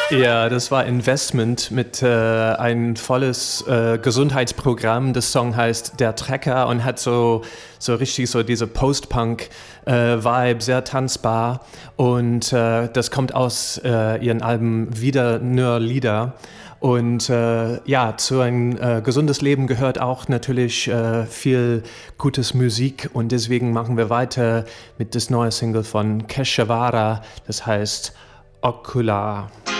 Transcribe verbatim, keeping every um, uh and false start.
Ja, das war Investment mit äh, ein volles äh, Gesundheitsprogramm. Das Song heißt Der Trecker und hat so, so richtig so diese Post-Punk-Vibe, äh, sehr tanzbar. Und äh, das kommt aus äh, ihren Alben Wieder nur Lieder. Und äh, ja, zu ein äh, gesundes Leben gehört auch natürlich äh, viel gutes Musik. Und deswegen machen wir weiter mit das neue Single von Keshavara. Das heißt Ocular.